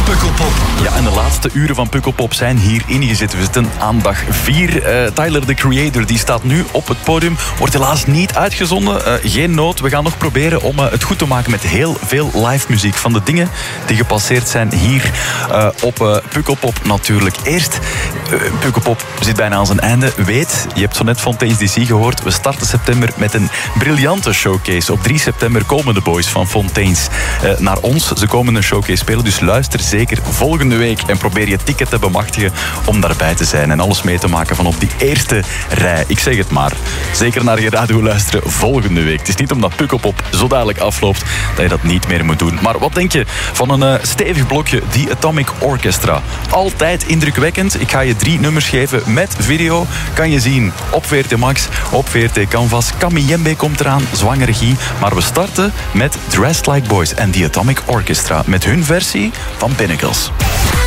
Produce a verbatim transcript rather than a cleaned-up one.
Pukkelpop. Ja, en de laatste uren van Pukkelpop zijn hier ingezet. We zitten aan dag vier. Uh, Tyler, the Creator, die staat nu op het podium. Wordt helaas niet uitgezonden. Uh, geen nood. We gaan nog proberen om uh, het goed te maken met heel veel live muziek. Van de dingen die gepasseerd zijn hier uh, op uh, Pukkelpop natuurlijk. Eerst, uh, Pukkelpop zit bijna aan zijn einde. Weet, je hebt zo net Fontaine's D C gehoord. We starten september met een briljante showcase. Op drie september komen de boys van Fontaine's uh, naar ons. Ze komen een showcase spelen, dus luister zeker volgende week en probeer je ticket te bemachtigen om daarbij te zijn en alles mee te maken van op die eerste rij. Ik zeg het maar. Zeker naar je radio luisteren volgende week. Het is niet omdat Pukkelpop zo dadelijk afloopt dat je dat niet meer moet doen. Maar wat denk je van een uh, stevig blokje, The Atomic Orchestra? Altijd indrukwekkend. Ik ga je drie nummers geven met video. Kan je zien op V R T Max, op V R T Canvas. Kamiyembe komt eraan, zwangere regie. Maar we starten met Dressed Like Boys en The Atomic Orchestra met hun versie van Pinnacles.